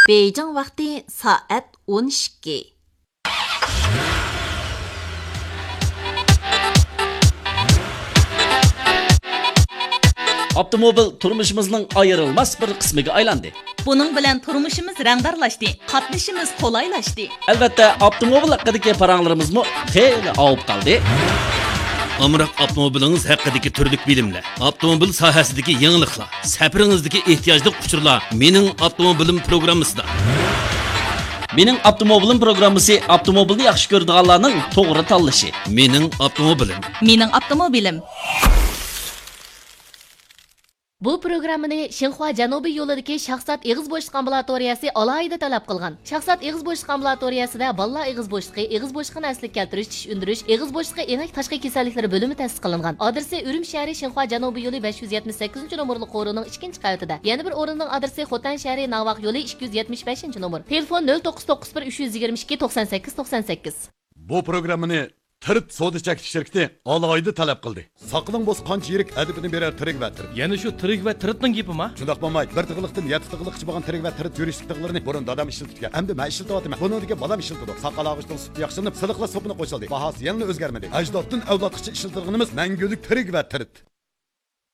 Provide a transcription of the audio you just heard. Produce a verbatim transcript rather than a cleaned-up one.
Beijing vaqti soat o'n ikki. Avtomobil turmuşimizning ayrılmaz bir qismiga aylandi. Buning bilan turmushimiz rangbarlashdi, qatnashimiz qulaylashdi. Albatta, avtomobil haqidagi paranglarimizmi xeyli avib qoldi. Amroq avtomobilingiz haqidagi turlik bilimlar, avtomobil sohasidagi yangiliklar, safaringizdagi ehtiyojli uchurlar mening avtomobilim programmasida. Mening avtomobilim programmasi avtomobilni yaxshi ko'radiganlarning to'g'ri tanlashi. Mening avtomobilim. Mening avtomobilim. Bu programmani Xinhua Janubiy yo'lidagi shaxsat eg'iz bo'shliq ambulatoriyasi alohida talab qilgan. Shaxsat eg'iz bo'shliq ambulatoriyasida balla eg'iz bo'shliqi, eg'iz bo'shliqini asliga keltirish, tish undirish, eg'iz bo'shliqi enak tashqi kasalliklari bo'limi ta'sis qilingan. Adresi Urum shahri Xinhua Janubiy yo'li besh yuz yetmish sakkizinchi nomerli qo'rining ikkinchi qavatida. Yana bir o'rinning adresi Xotan shahri Navaq yo'li ikki yuz yetmish beshinchi nomer. Telefon nol to'qqiz to'qqiz bir uch yuz yigirma ikki to'qson sakkiz to'qson sakkiz. Bu programmani Tirt soda chekish shirkati alohida talab qildi. Saqling bo'z qancha yirik adibini berar tirik va tirt. Yana shu tirik va tiritning gapimi? Shundoq bo'lmaydi. Bir tig'liqdan yetti tig'liqchi bo'lgan tirik va tirit yurishlik tig'larini burun dadam ishlatgan. Endi men ishlatyapman. Buningga balam ishlatdi. Saqal og'ishdan sut yaxshilanib, siliqla sopini qo'shildi. Bahasi yana o'zgarmadi. Ajdoddan avlodgacha ishlatilganimiz mangulik tirik va tirit.